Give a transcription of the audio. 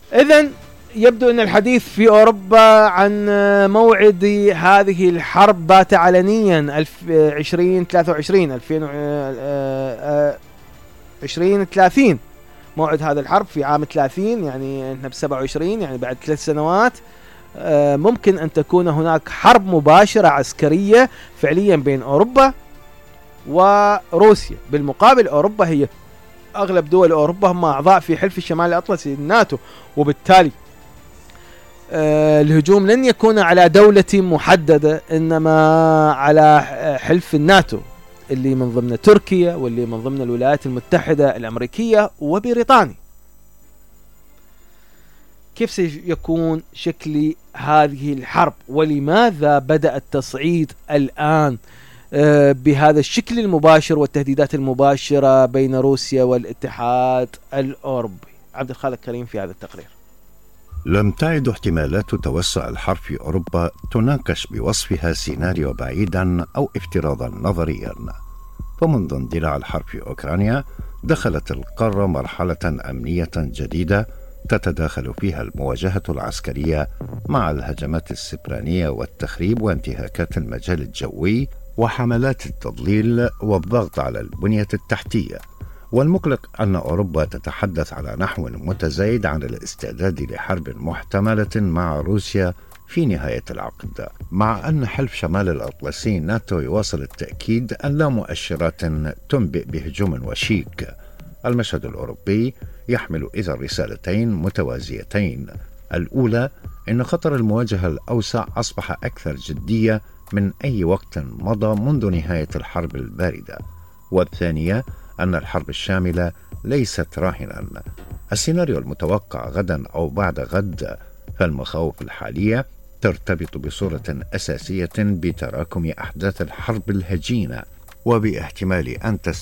إذن يبدو أن الحديث في أوروبا عن موعد هذه الحرب بات علنيا 2030 موعد هذا الحرب في عام 30، يعني احنا ب27، يعني بعد 3 سنوات ممكن أن تكون هناك حرب مباشرة عسكرية فعليا بين أوروبا وروسيا. بالمقابل أوروبا هي أغلب دول أوروبا هم أعضاء في حلف الشمال الأطلسي الناتو، وبالتالي الهجوم لن يكون على دولة محددة، إنما على حلف الناتو اللي من ضمن تركيا واللي من ضمن الولايات المتحدة الأمريكية وبريطانيا. كيف سيكون شكل هذه الحرب، ولماذا بدأ التصعيد الآن بهذا الشكل المباشر والتهديدات المباشرة بين روسيا والاتحاد الأوروبي؟ عبد الخالق كريم في هذا التقرير. لم تعد احتمالات توسع الحرب في أوروبا تناقش بوصفها سيناريو بعيدا أو افتراضا نظريا. فمنذ اندلاع الحرب في أوكرانيا دخلت القارة مرحلة أمنية جديدة تتداخل فيها المواجهة العسكرية مع الهجمات السبرانية والتخريب وانتهاكات المجال الجوي وحملات التضليل والضغط على البنية التحتية. والمقلق أن أوروبا تتحدث على نحو متزايد عن الاستعداد لحرب محتملة مع روسيا في نهاية العقد، مع أن حلف شمال الأطلسي ناتو يواصل التأكيد أن لا مؤشرات تنبئ بهجوم وشيك. المشهد الأوروبي يحمل إذا رسالتين متوازيتين: الأولى إن خطر المواجهة الأوسع أصبح أكثر جدية من أي وقت مضى منذ نهاية الحرب الباردة، والثانية أن الحرب الشاملة ليست راهنا. السيناريو المتوقع غدا أو بعد غد، فالمخاوف الحالية ترتبط بصورة أساسية بتراكم أحداث الحرب الهجينة وباحتمال أن